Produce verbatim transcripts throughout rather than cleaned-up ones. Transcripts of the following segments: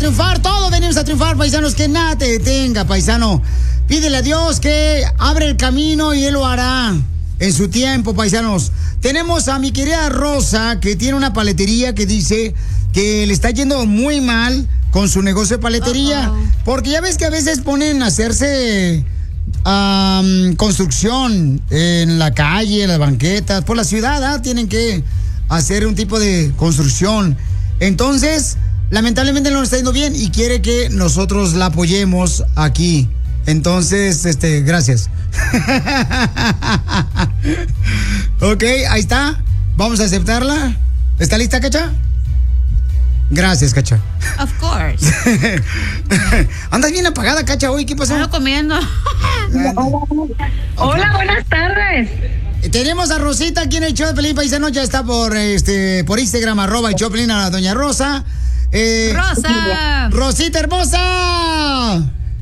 triunfar, todos venimos a triunfar, paisanos, que nada te detenga, paisano. Pídele a Dios que abre el camino y Él lo hará en su tiempo, paisanos. Tenemos a mi querida Rosa, que tiene una paletería que dice que le está yendo muy mal con su negocio de paletería. Uh-oh. Porque ya ves que a veces ponen a hacerse um, construcción en la calle, en las banquetas, por la ciudad, ¿eh? Tienen que hacer un tipo de construcción. Entonces, lamentablemente no le está yendo bien y quiere que nosotros la apoyemos aquí. Entonces, este, gracias. Ok, ahí está. Vamos a aceptarla. ¿Está lista, Cacha? Gracias, Cacha. Of course. Andas bien apagada, Cacha, hoy. ¿Qué pasó? Ando comiendo. Hola, buenas tardes. Tenemos a Rosita aquí en el show de Pelín Paisano. Ya está por este por Instagram, arroba el show de Pelín, a la doña Rosa. Eh, Rosa. Rosita hermosa.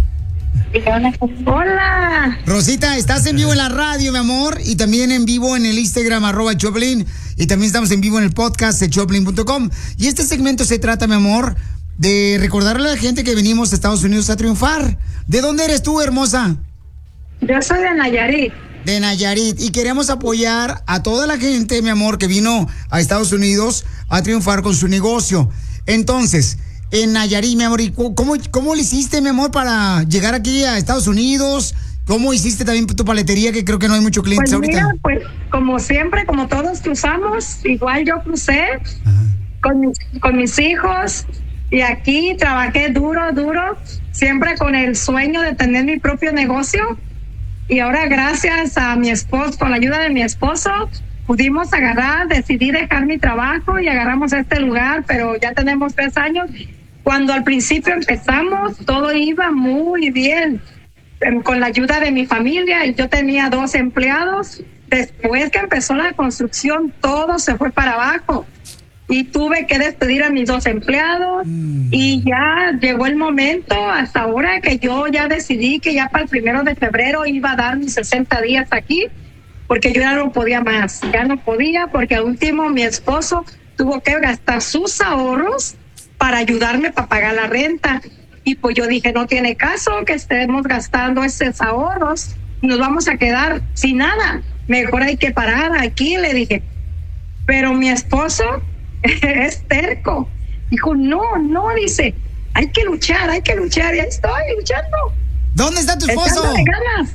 Hola. Rosita, estás en vivo en la radio, mi amor, y también en vivo en el Instagram, arroba el Choplin, y también estamos en vivo en el podcast de choplin punto com. Y este segmento se trata, mi amor, de recordarle a la gente que venimos a Estados Unidos a triunfar. ¿De dónde eres tú, hermosa? Yo soy de Nayarit. De Nayarit, y queremos apoyar a toda la gente, mi amor, que vino a Estados Unidos a triunfar con su negocio. Entonces, en Nayarit, mi amor, ¿y cómo, cómo le hiciste, mi amor, para llegar aquí a Estados Unidos? ¿Cómo hiciste también tu paletería, que creo que no hay muchos clientes pues ahorita? Mira, pues como siempre, como todos cruzamos, igual yo crucé con mis, con mis hijos, y aquí trabajé duro, duro, siempre con el sueño de tener mi propio negocio. Y ahora, gracias a mi esposo, con la ayuda de mi esposo, pudimos agarrar, decidí dejar mi trabajo y agarramos este lugar, pero ya tenemos tres años. Cuando al principio empezamos, todo iba muy bien, con la ayuda de mi familia, y yo tenía dos empleados. Después que empezó la construcción, todo se fue para abajo. Y tuve que despedir a mis dos empleados, mm. y ya llegó el momento, hasta ahora, que yo ya decidí que ya para el primero de febrero iba a dar mis sesenta días aquí, porque yo ya no podía más, ya no podía, porque al último mi esposo tuvo que gastar sus ahorros para ayudarme para pagar la renta, y pues yo dije, no tiene caso que estemos gastando esos ahorros, nos vamos a quedar sin nada, mejor hay que parar aquí, le dije. Pero mi esposo es terco, dijo, no, no, dice, hay que luchar, hay que luchar, y ahí estoy luchando. ¿Dónde está tu esposo? Echándole ganas.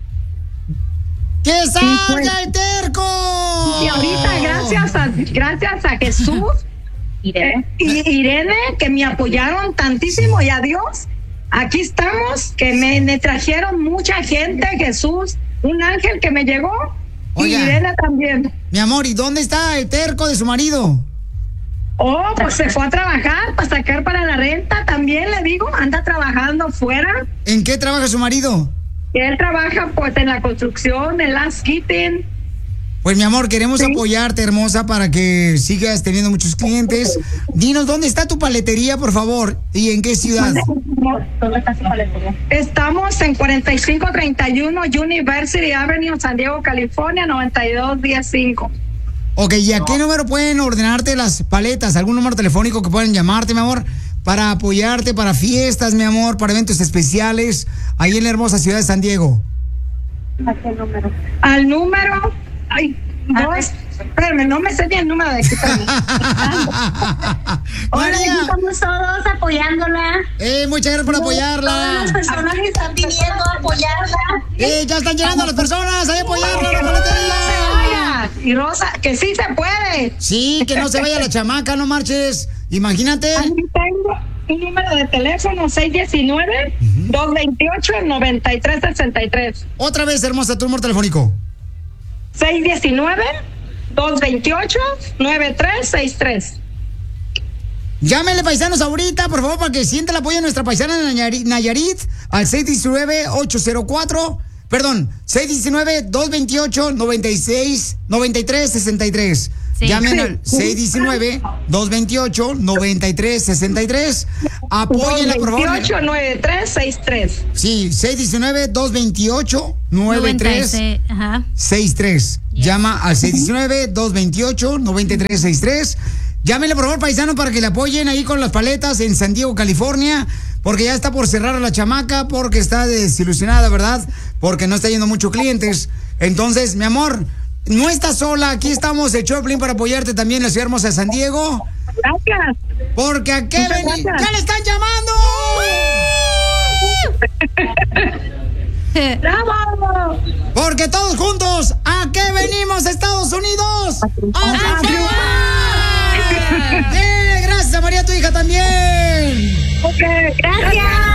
¡Que salga pues, el terco! Y ahorita, gracias a, gracias a Jesús, Irene. Eh, y Irene, que me apoyaron tantísimo, y a Dios, aquí estamos, que me, me trajeron mucha gente, Jesús, un ángel que me llegó. Oiga, y Irene también. Mi amor, ¿y dónde está el terco de su marido? Oh, pues se fue a trabajar para sacar para la renta, también le digo, anda trabajando fuera. ¿En qué trabaja su marido? Él trabaja pues en la construcción, en landscaping. Pues mi amor, queremos sí. apoyarte, hermosa, para que sigas teniendo muchos clientes. Dinos, ¿dónde está tu paletería, por favor? ¿Y en qué ciudad? ¿Dónde está tu paletería? Estamos en cuarenta y cinco treinta y uno University Avenue, San Diego, California, noventa y dos diez cinco. Ok, ¿y a qué número pueden ordenarte las paletas? ¿Algún número telefónico que puedan llamarte, mi amor? Para apoyarte, para fiestas, mi amor, para eventos especiales, ahí en la hermosa ciudad de San Diego. ¿A qué número? Al número... Ay, no, espérame, no me sé ni el número de aquí. Hola, estamos todos apoyándola. Eh, muchas gracias por apoyarla. Todas las personas que están pidiendo apoyarla. Eh, ya están llegando las personas, hay apoyarla, la paletería. Y Rosa, que sí se puede. Sí, que no se vaya la chamaca, no marches. Imagínate. Aquí tengo un número de teléfono, seis uno nueve, dos dos ocho, nueve tres seis tres. Otra vez, hermosa, tu número telefónico. seis uno nueve, dos dos ocho, nueve tres seis tres. Llámenle, paisanos, ahorita, por favor, para que sienta el apoyo de nuestra paisana de Nayarit, Nayarit al seis uno nueve, ocho cero cuatro, perdón, seis uno nueve, dos dos ocho, nueve seis, nueve tres seis tres. Sí. Llamen al seis uno nueve, dos dos ocho, nueve tres seis tres. Apóyenla, por favor. dos dos ocho, nueve tres seis tres. Sí, seis uno nueve, dos dos ocho, nueve tres seis tres. Llama al seis uno nueve, dos dos ocho, nueve tres seis tres. Llámenle, por favor, paisano, para que le apoyen ahí con las paletas en San Diego, California, porque ya está por cerrar a la chamaca, porque está desilusionada, ¿verdad? Porque no está yendo muchos clientes. Entonces, mi amor, no estás sola, aquí estamos, el Choplin, para apoyarte también en la ciudad hermosa de San Diego. Gracias. Porque a qué veni- ¡Ya le están llamando! ¡Bravo! Porque todos juntos, ¿a qué venimos, Estados Unidos? ¡A triunfar! ¡Eh, gracias, María, tu hija también! Ok, gracias.